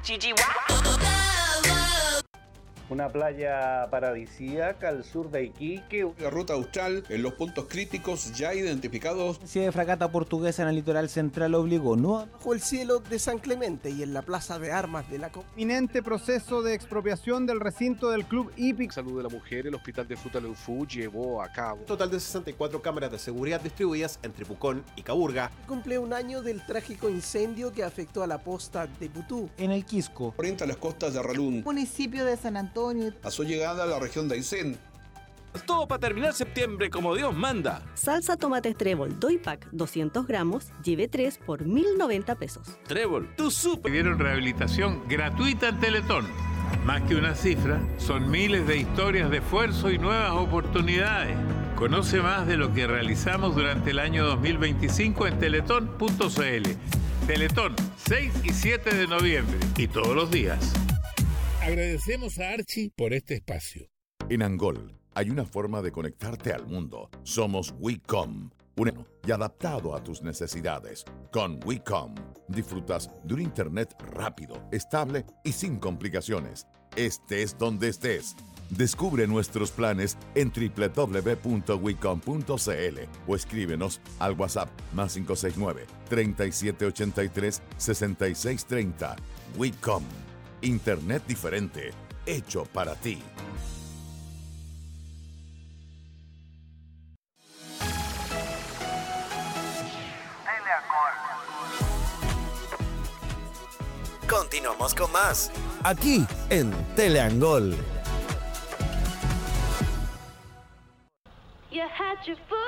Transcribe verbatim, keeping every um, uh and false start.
Una playa paradisíaca al sur de Iquique. La ruta austral en los puntos críticos ya identificados. La de fragata portuguesa en el litoral central obligó no bajo el cielo de San Clemente y en la plaza de armas de la inminente proceso de expropiación del recinto del club hípico. Salud de la mujer, el hospital de Fruta Leufú llevó a cabo. Total de sesenta y cuatro cámaras de seguridad distribuidas entre Pucón y Caburga. Cumple un año del trágico incendio que afectó a la posta de Putú. En el Quisco. Orienta las costas de Arralún. Municipio de San Antonio. A su llegada a la región de Aysén. Todo para terminar septiembre como Dios manda. Salsa tomate Trébol Doy Pack doscientos gramos, lleve tres por mil noventa pesos. Trébol, tu super. Pidieron rehabilitación gratuita en Teletón. Más que una cifra, son miles de historias de esfuerzo y nuevas oportunidades. Conoce más de lo que realizamos durante el año dos mil veinticinco en teletón punto c l. Teletón, seis y siete de noviembre. Y todos los días. Agradecemos a Archie por este espacio. En Angol hay una forma de conectarte al mundo. Somos WeCom, único y adaptado a tus necesidades. Con WeCom disfrutas de un internet rápido, estable y sin complicaciones. Estés donde estés. Descubre nuestros planes en doble u doble u doble u punto wecom punto c l o escríbenos al WhatsApp más cinco seis nueve, treinta y siete ochenta y tres, sesenta y seis treinta. WeCom. Internet diferente, hecho para ti. Continuamos con más, aquí en Teleangol. You had your food.